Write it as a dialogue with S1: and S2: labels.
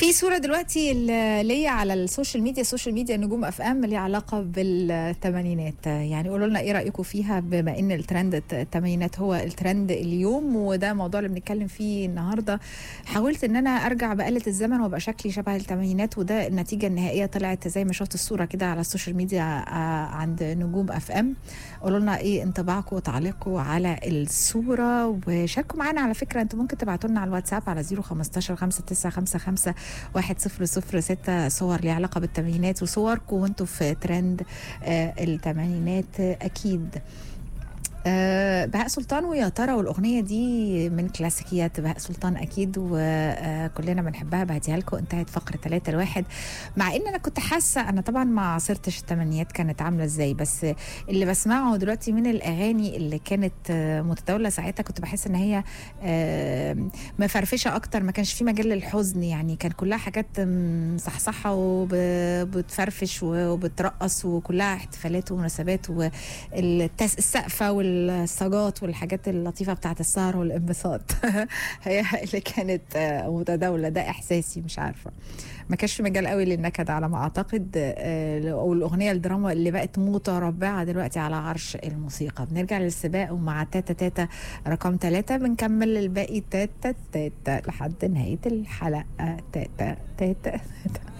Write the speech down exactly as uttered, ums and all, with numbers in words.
S1: في صورة دلوقتي ال- ليا على السوشيال ميديا، السوشيال ميديا نجوم اف ام ليها علاقة بالثمانينات. يعني قولوا لنا ايه رأيكم فيها، بما ان الترند الثمانينات هو الترند اليوم، وده موضوع اللي بنتكلم فيه النهاردة. حاولت ان انا ارجع بآلة الزمن وابقى شكلي شبه الثمانينات، وده النتيجة النهائية طلعت زي ما شفت الصورة كده على السوشيال ميديا آه، عند نجوم اف ام. قولوا لنا ايه انطباعكم وتعليقكم على الصورة، وشاركوا معانا. على فكرة انتوا ممكن تبعتوا لنا على الواتساب على صفر خمستاشر خمسة تسعة خمسة خمسة واحد صفر صفر ستة صور ليها علاقة بالثمانينات، وصوركم وانتوا في ترند آه الثمانينات آه اكيد. أه بهاء سلطان ويا ترى، والاغنيه دي من كلاسيكيات بهاء سلطان اكيد، وكلنا بنحبها. بهديها لكم. انتهت فقره ثلاثة لواحد. مع ان انا كنت حاسه، انا طبعا ما عاصرتش الثمانينات كانت عامله ازاي، بس اللي بسمعه دلوقتي من الاغاني اللي كانت آه، متداوله ساعتها، كنت بحس ان هي آه، مفرفشه اكتر، ما كانش في مجال للحزن. يعني كان كلها حاجات مصحصحه وبتفرفش وبترقص، وكلها احتفالات ومناسبات، والسقفه والصاجات والحاجات اللطيفه بتاعت السهر والانبساط. هي اللي كانت آه، متداوله. ده احساسي، مش عارفه. ما كانش في مجال قوي للنكد على ما اعتقد، آه، او الاغنيه الدراما اللي بقت متربعه دلوقتي على عرش الموسيقى. بنرجع للسباق ومع تاتا تاتا رقم ثلاثة، بنكمل الباقي تاتا تاتا لحد نهايه الحلقه. تاتا تاتا, تاتا.